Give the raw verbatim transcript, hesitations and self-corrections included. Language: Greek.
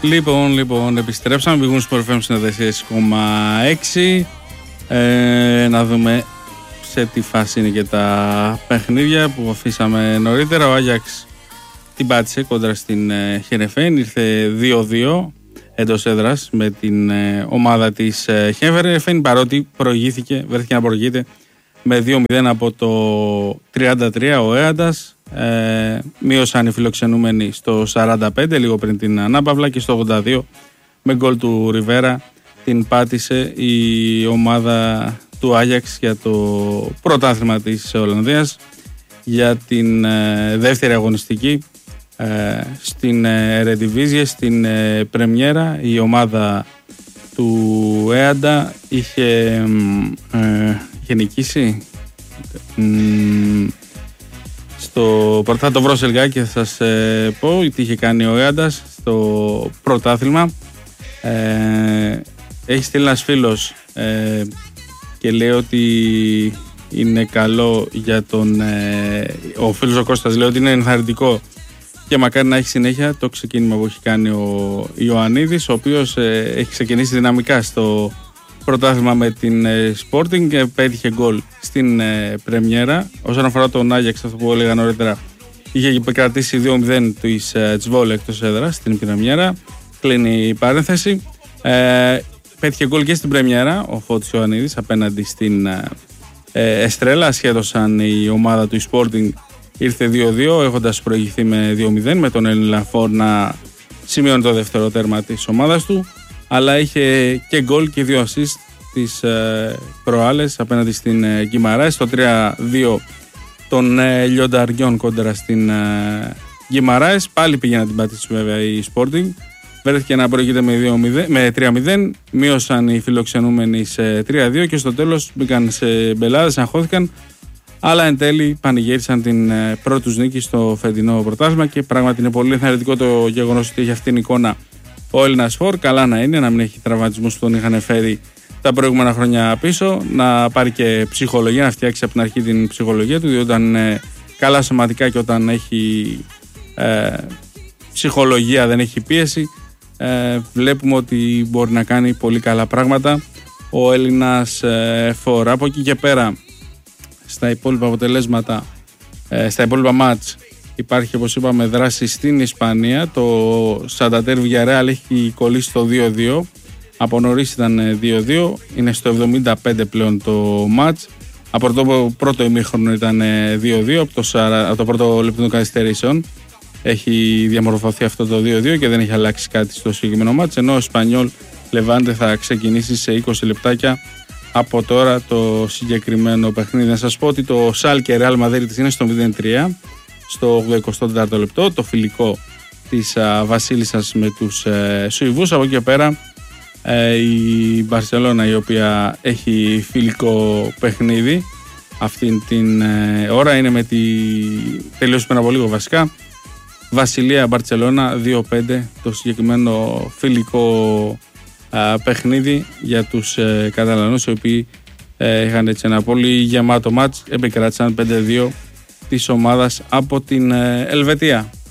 Λοιπόν, λοιπόν, επιστρέψαμε. Big Win Sport εφ εμ στην τέσσερα κόμμα έξι. Ε, να δούμε σε τι φάση είναι και τα παιχνίδια που αφήσαμε νωρίτερα. Ο Άγιαξ την πάτησε κόντρα στην ε, Χερεφέν. Ήρθε δύο δύο εντός έδρας με την ε, ομάδα της ε, Χερεφέν, παρότι προηγήθηκε, βρέθηκε να προηγείται με δύο μηδέν από το τριάντα τρία. Ο Έαντας ε, μείωσαν οι φιλοξενούμενοι στο σαράντα πέντε, λίγο πριν την ανάπαυλα, και στο ογδόντα δύο με γκολ του Ριβέρα την πάτησε η ομάδα του Άγιαξ για το πρωτάθλημα της Ολλανδίας, για την ε, δεύτερη αγωνιστική ε, στην Eredivisie, στην ε, πρεμιέρα. Η ομάδα του Έαντα είχε, ε, είχε νικήσει μ, στο, θα το βρω σε λιγάκι και θα σας ε, πω τι είχε κάνει ο Έαντας στο πρωτάθλημα. ε, έχει στείλει ένας φίλος ε, και λέει ότι είναι καλό για τον ε, ο φίλος ο Κώστας λέει ότι είναι ενθαρρυντικό και μακάρι να έχει συνέχεια το ξεκίνημα που έχει κάνει ο Ιωαννίδης, ο οποίος ε, έχει ξεκινήσει δυναμικά στο πρωτάθλημα με την ε, Sporting και πέτυχε γκολ στην ε, πρεμιέρα. Όσον αφορά τον Άγιαξ, αυτό που έλεγα νωρίτερα, είχε κρατήσει δύο μηδέν της ε, Τσβόλε εκτός έδρας στην πρεμιέρα. Κλείνει η παρένθεση. Ε, πέτυχε γκολ και στην πρεμιέρα ο Φώτης Ιωαννίδης απέναντι στην ε, Εστρέλα. Σχέδωσαν η ομάδα του Sporting, ήρθε δύο δύο έχοντας προηγηθεί με δύο μηδέν, με τον Έλλην Λαφόρ να σημειώνει το δεύτερο τέρμα της ομάδας του, αλλά είχε και γκολ και δύο assist τις ε, προάλλες απέναντι στην ε, Γκιμαράες. Στο τρία δύο των ε, Λιονταριών κόντρα στην ε, Γκιμαράες. Πάλι πήγε να την πατήσει βέβαια η Sporting, βρέθηκε να προηγείται με, δύο μηδέν, με τρία μηδέν, μείωσαν οι φιλοξενούμενοι σε τρία δύο και στο τέλος μπήκαν σε μπελάδες, αγχώθηκαν, αλλά εν τέλει πανηγύρισαν την ε, πρώτη τους νίκη στο φετινό πρωτάθλημα και πράγματι είναι πολύ ενθαρρυντικό το γεγονός ότι έχει αυτή την εικόνα ο Έλληνας Φορ. Καλά να είναι, να μην έχει τραυματισμούς που τον είχαν φέρει τα προηγούμενα χρόνια πίσω, να πάρει και ψυχολογία, να φτιάξει από την αρχή την ψυχολογία του, διότι όταν είναι καλά σωματικά και όταν έχει ε, ψυχολογία, δεν έχει πίεση, ε, βλέπουμε ότι μπορεί να κάνει πολύ καλά πράγματα ο Έλληνας ε, Φορ. Από εκεί και πέρα, στα υπόλοιπα αποτελέσματα, ε, στα υπόλοιπα μάτς, υπάρχει, όπως είπαμε, δράση στην Ισπανία. Το Σανταντέρ Villarreal έχει κολλήσει το δύο δύο. Από νωρίς ήταν δύο δύο. Είναι στο εβδομήντα πέντε πλέον το μάτς. Από το πρώτο ημίχρονο ήταν δύο δύο. Από το, από το πρώτο λεπτό των καθυστερήσεων έχει διαμορφωθεί αυτό το δύο δύο και δεν έχει αλλάξει κάτι στο συγκεκριμένο μάτς. Ενώ ο Σπανιόλ Λεβάντε θα ξεκινήσει σε είκοσι λεπτάκια από τώρα το συγκεκριμένο παιχνίδι. Να σας πω ότι το Σάλκε Ρεάλ Μαδρίτης είναι στο μηδέν τρία. Στο εικοστό τέταρτο λεπτό, το φιλικό της α, Βασίλισσας με τους ε, Σουηβούς. Από εκεί και πέρα ε, η Μπαρσελόνα, η οποία έχει φιλικό παιχνίδι αυτήν την ε, ώρα, είναι με τη τελείωση πριν από λίγο βασικά, Βασιλεία Μπαρσελόνα δύο πέντε, το συγκεκριμένο φιλικό α, παιχνίδι για τους ε, Καταλανούς, οι οποίοι ε, είχαν έτσι ένα πολύ γεμάτο μάτς, επικράτησαν πέντε δύο της ομάδας από την Ελβετία.